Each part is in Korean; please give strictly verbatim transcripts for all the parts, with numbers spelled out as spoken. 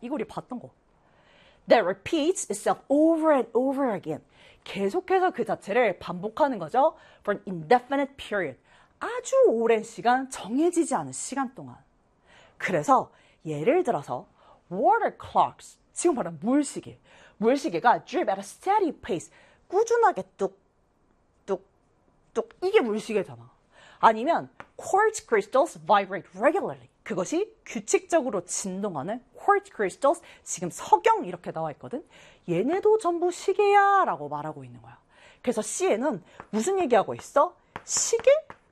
이거 우리 봤던 거. That repeats itself over and over again. 계속해서 그 자체를 반복하는 거죠. For an indefinite period. 아주 오랜 시간, 정해지지 않은 시간 동안. 그래서 예를 들어서 water clocks, 지금 말하는 물시계. 물시계가 drip at a steady pace. 꾸준하게 뚝, 뚝, 뚝. 이게 물시계잖아. 아니면 quartz crystals vibrate regularly. 그것이 규칙적으로 진동하는 quartz crystals, 지금 석영 이렇게 나와 있거든. 얘네도 전부 시계야 라고 말하고 있는 거야. 그래서 C에는 무슨 얘기하고 있어? 시계?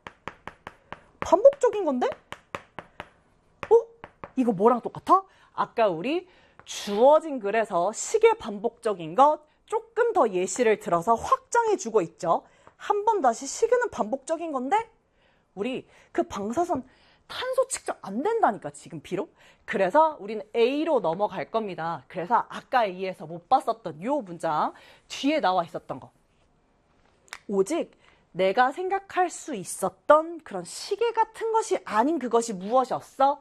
반복적인 건데? 어? 이거 뭐랑 똑같아? 아까 우리 주어진 글에서 시계 반복적인 것 조금 더 예시를 들어서 확장해 주고 있죠. 한 번 다시 시계는 반복적인 건데 우리 그 방사선 탄소 측정 안 된다니까 지금 비록. 그래서 우리는 A로 넘어갈 겁니다. 그래서 아까 A에서 못 봤었던 요 문장 뒤에 나와 있었던 거. 오직 내가 생각할 수 있었던 그런 시계 같은 것이 아닌 그것이 무엇이었어?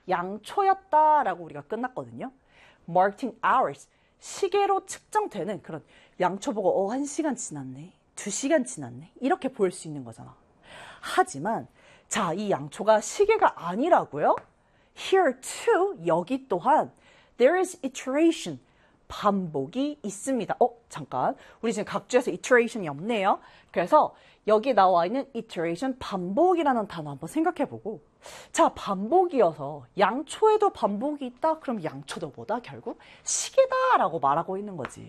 양초였다라고 우리가 끝났거든요. Marking hours, 시계로 측정되는 그런 양초 보고 어, 한 시간 지났네, 두 시간 지났네 이렇게 볼 수 있는 거잖아. 하지만 자, 이 양초가 시계가 아니라고요? Here too, 여기 또한 there is iteration, 반복이 있습니다. 어, 잠깐. 우리 지금 각주에서 iteration이 없네요. 그래서 여기 나와 있는 iteration, 반복이라는 단어 한번 생각해보고 자, 반복이어서 양초에도 반복이 있다? 그럼 양초도 뭐다? 결국 시계다라고 말하고 있는 거지.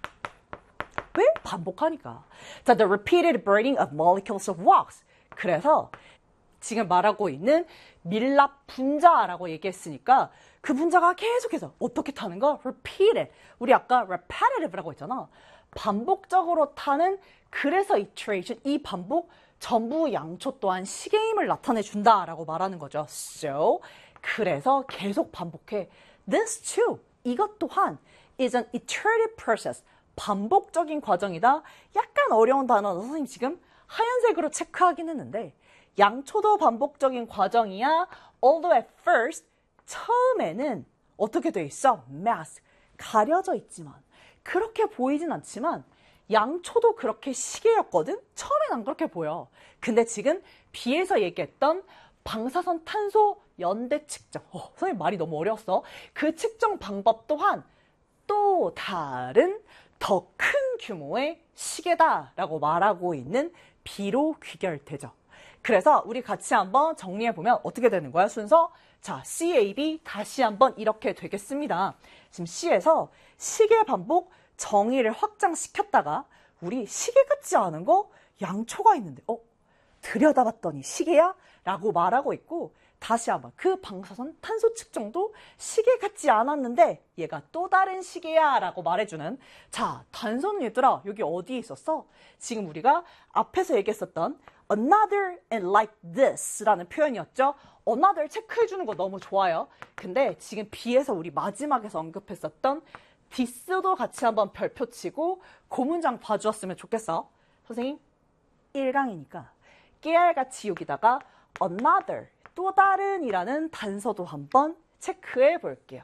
왜? 반복하니까. 자, the repeated burning of molecules of wax. 그래서 지금 말하고 있는 밀랍 분자라고 얘기했으니까 그 분자가 계속해서 어떻게 타는 거? repeated. 우리 아까 repetitive라고 했잖아. 반복적으로 타는, 그래서 iteration, 이 반복 전부 양초 또한 시계임을 나타내 준다라고 말하는 거죠. So, 그래서 계속 반복해. This too, 이것 또한 is an iterative process. 반복적인 과정이다. 약간 어려운 단어 선생님 지금 하얀색으로 체크하긴 했는데 양초도 반복적인 과정이야. Although at first, 처음에는 어떻게 돼 있어? mask, 가려져 있지만 그렇게 보이진 않지만 양초도 그렇게 시계였거든? 처음엔 안 그렇게 보여. 근데 지금 B에서 얘기했던 방사선 탄소 연대 측정. 어, 선생님 말이 너무 어려웠어. 그 측정 방법 또한 또 다른 더 큰 규모의 시계다라고 말하고 있는 B로 귀결되죠. 그래서 우리 같이 한번 정리해보면 어떻게 되는 거야, 순서? 자, C, A, B 다시 한번 이렇게 되겠습니다. 지금 C에서 시계 반복 정의를 확장시켰다가 우리 시계 같지 않은 거 양초가 있는데 어? 들여다봤더니 시계야? 라고 말하고 있고 다시 한번 그 방사선 탄소 측정도 시계 같지 않았는데 얘가 또 다른 시계야 라고 말해주는. 자, 단서는 얘들아 여기 어디에 있었어? 지금 우리가 앞에서 얘기했었던 another and like this 라는 표현이었죠. another 체크해주는 거 너무 좋아요. 근데 지금 B에서 우리 마지막에서 언급했었던 this도 같이 한번 별표 치고 그 문장 봐주었으면 좋겠어. 선생님 일 강이니까 깨알같이 여기다가 another, 또 다른 이라는 단서도 한번 체크해 볼게요.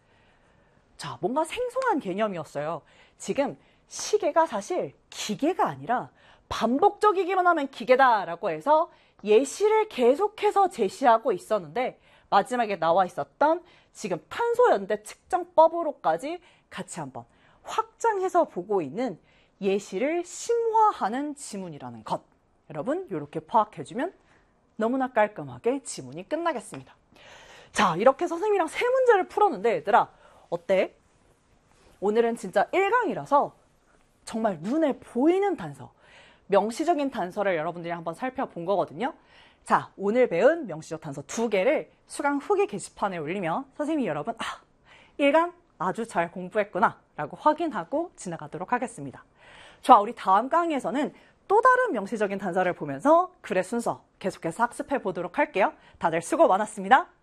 자, 뭔가 생소한 개념이었어요. 지금 시계가 사실 기계가 아니라 반복적이기만 하면 기계다라고 해서 예시를 계속해서 제시하고 있었는데 마지막에 나와 있었던 지금 탄소연대 측정법으로까지 같이 한번 확장해서 보고 있는 예시를 심화하는 지문이라는 것. 여러분 이렇게 파악해주면 너무나 깔끔하게 지문이 끝나겠습니다. 자, 이렇게 선생님이랑 세 문제를 풀었는데 얘들아 어때? 오늘은 진짜 일 강이라서 정말 눈에 보이는 단서, 명시적인 단서를 여러분들이 한번 살펴본 거거든요. 자, 오늘 배운 명시적 단서 두 개를 수강 후기 게시판에 올리면 선생님이 여러분 아, 일 강 아주 잘 공부했구나 라고 확인하고 지나가도록 하겠습니다. 좋아, 우리 다음 강의에서는 또 다른 명시적인 단서를 보면서 글의 순서 계속해서 학습해 보도록 할게요. 다들 수고 많았습니다.